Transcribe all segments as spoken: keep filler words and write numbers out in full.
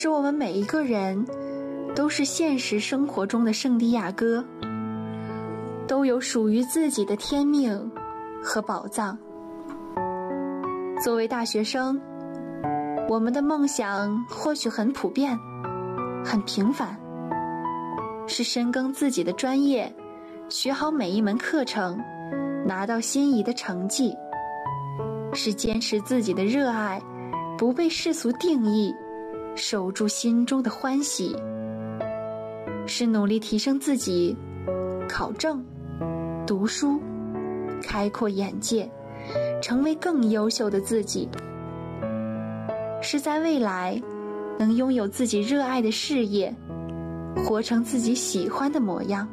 是我们每一个人都是现实生活中的圣地亚哥，都有属于自己的天命和宝藏。作为大学生，我们的梦想或许很普遍，很平凡，是深耕自己的专业，学好每一门课程，拿到心仪的成绩，是坚持自己的热爱，不被世俗定义，守住心中的欢喜，是努力提升自己，考证、读书，开阔眼界，成为更优秀的自己，是在未来能拥有自己热爱的事业，活成自己喜欢的模样。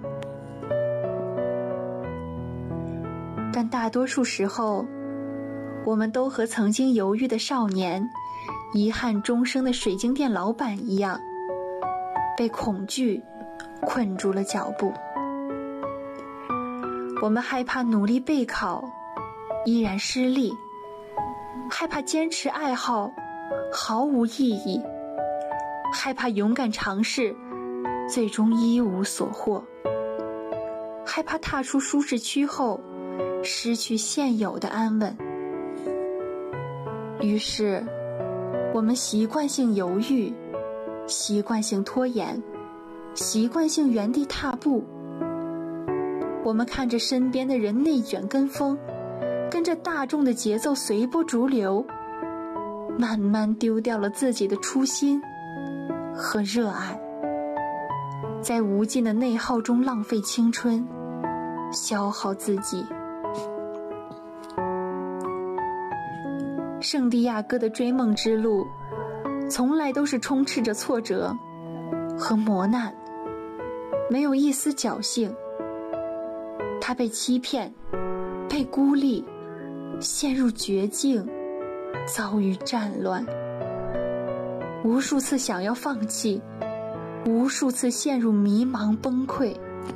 但大多数时候，我们都和曾经犹豫的少年，遗憾终生的水晶店老板一样，被恐惧困住了脚步。我们害怕努力备考依然失利，害怕坚持爱好毫无意义，害怕勇敢尝试最终一无所获，害怕踏出舒适区后失去现有的安稳。于是我们习惯性犹豫，习惯性拖延，习惯性原地踏步。我们看着身边的人内卷跟风，跟着大众的节奏随波逐流，慢慢丢掉了自己的初心和热爱，在无尽的内耗中浪费青春，消耗自己。圣地亚哥的追梦之路从来都是充斥着挫折和磨难，没有一丝侥幸。他被欺骗，被孤立，陷入绝境，遭遇战乱，无数次想要放弃，无数次陷入迷茫崩溃，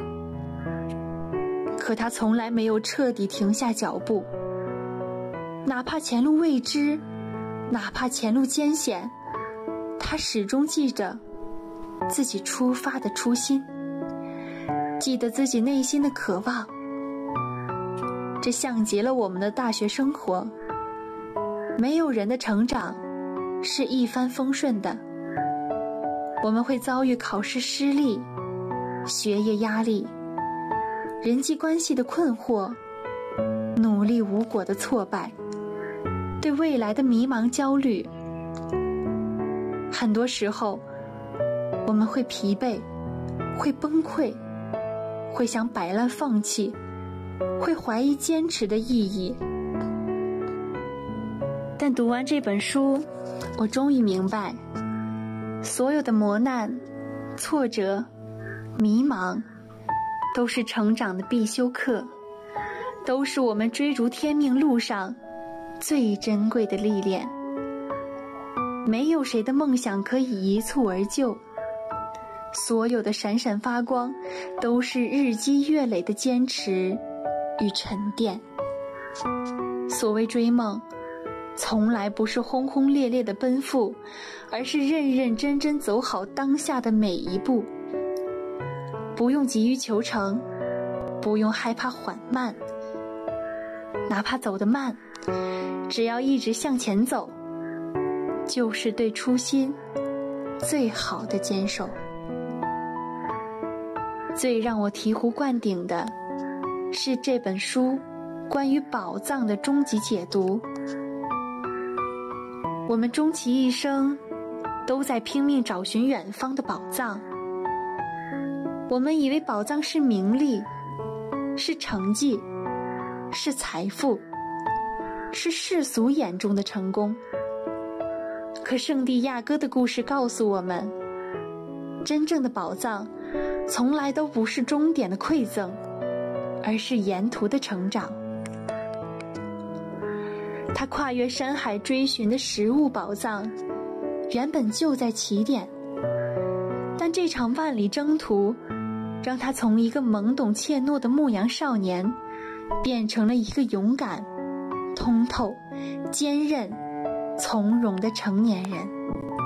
可他从来没有彻底停下脚步。哪怕前路未知，哪怕前路艰险，他始终记着自己出发的初心，记得自己内心的渴望。这像极了我们的大学生活，没有人的成长是一帆风顺的，我们会遭遇考试失利、学业压力、人际关系的困惑、努力无果的挫败，对未来的迷茫焦虑。很多时候我们会疲惫，会崩溃，会想摆烂放弃，会怀疑坚持的意义。但读完这本书，我终于明白，所有的磨难、挫折、迷茫，都是成长的必修课，都是我们追逐天命路上最珍贵的历练。没有谁的梦想可以一蹴而就，所有的闪闪发光都是日积月累的坚持与沉淀。所谓追梦，从来不是轰轰烈烈的奔赴，而是认认真真走好当下的每一步。不用急于求成，不用害怕缓慢，哪怕走得慢，只要一直向前走，就是对初心最好的坚守。最让我醍醐灌顶的是这本书关于宝藏的终极解读。我们终其一生都在拼命找寻远方的宝藏，我们以为宝藏是名利，是成绩，是财富，是世俗眼中的成功。可圣地亚哥的故事告诉我们，真正的宝藏从来都不是终点的馈赠，而是沿途的成长。他跨越山海追寻的食物宝藏，原本就在起点，但这场万里征途让他从一个懵懂怯懦的牧羊少年变成了一个勇敢、通透、坚韧、从容的成年人。